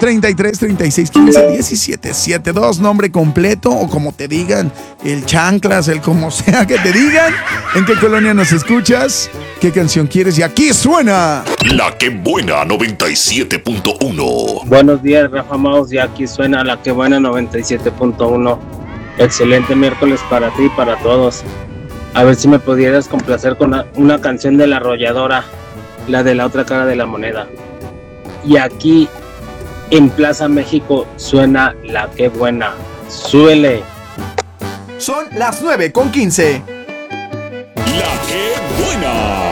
33 36 15 17 72, nombre completo o como te digan, el chanclas, el como sea que te digan, en qué colonia nos escuchas, qué canción quieres y aquí suena La Que Buena 97.1. Buenos días, Rafa Maus, y aquí suena La Que Buena 97.1. Excelente miércoles para ti y para todos. A ver si me pudieras complacer con una canción de La Arrolladora, la de La Otra Cara de la Moneda. Y aquí en Plaza México suena La Que Buena. ¡Súbele! Son las 9:15. La Que Buena.